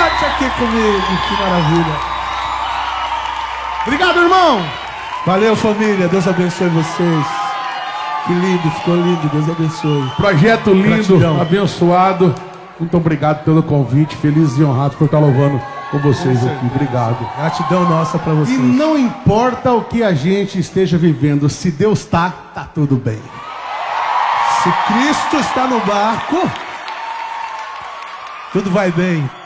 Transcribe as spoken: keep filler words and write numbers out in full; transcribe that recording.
Cante aqui comigo, que maravilha. Obrigado, irmão. Valeu, família, Deus abençoe vocês. Que lindo, ficou lindo, Deus abençoe. Projeto lindo, Gratidão. abençoado. Muito obrigado pelo convite, feliz e honrado por estar louvando com vocês aqui. Obrigado. Gratidão nossa pra vocês. E não importa o que a gente esteja vivendo, se Deus tá, tá tudo bem. Se Cristo está no barco, tudo vai bem.